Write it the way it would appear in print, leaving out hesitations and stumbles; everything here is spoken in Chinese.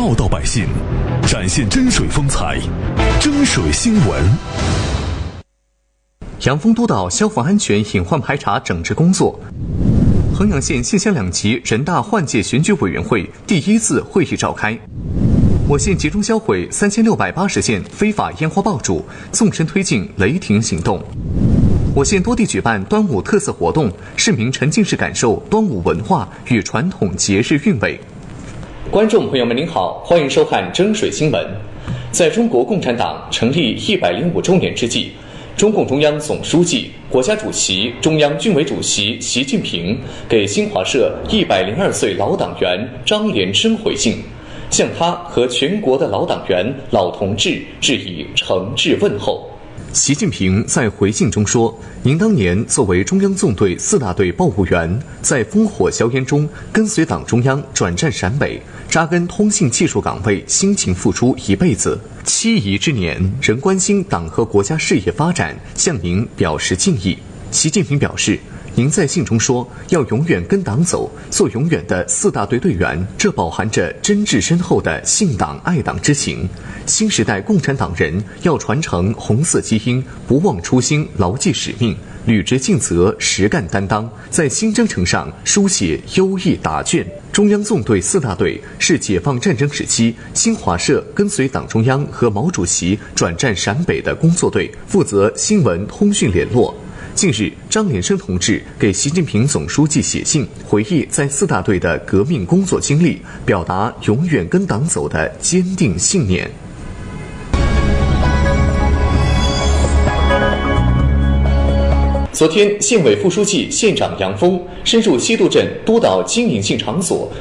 报道百姓，展现真水风采，真水新闻。 阳峰督导消防安全隐患排查整治工作。衡阳县县乡两级人大换届选举委员会第1次会议召开。我县集中销毁3680件非法烟花爆竹，纵深推进雷霆行动。我县多地举办端午特色活动，市民沉浸式感受端午文化与传统节日韵味。观众朋友们您好，欢迎收看真水新闻。在中国共产党成立105周年之际，中共中央总书记、国家主席、中央军委主席习近平给新华社102岁老党员张连生回信，向他和全国的老党员、老同志致以诚挚问候。习近平在回信中说：“您当年作为中央纵队4大队报务员，在烽火硝烟中跟随党中央转战陕北，扎根通信技术岗位，辛勤付出一辈子。7宜之年，仍关心党和国家事业发展，向您表示敬意。”习近平表示，您在信中说要永远跟党走，做永远的4大队队员，这饱含着真挚深厚的信党爱党之情。新时代共产党人要传承红色基因，不忘初心，牢记使命，履职尽责，实干担当，在新征程上书写优异答卷。中央纵队4大队是解放战争时期新华社跟随党中央和毛主席转战陕北的工作队，负责新闻通讯联络。近日，张连生同志给习近平总书记写信，回忆在4大队的革命工作经历，表达永远跟党走的坚定信念。昨天，县委副书记、县长杨峰深入西渡镇督导经营性场所